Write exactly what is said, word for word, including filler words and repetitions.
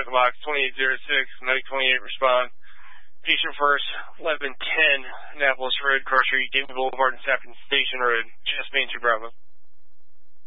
medical box twenty-eight oh six, medic twenty-eight, respond. Patient first, eleven ten, Annapolis Road, Cross Street, David Boulevard, and Saffron Station Road. Chest main to Bravo.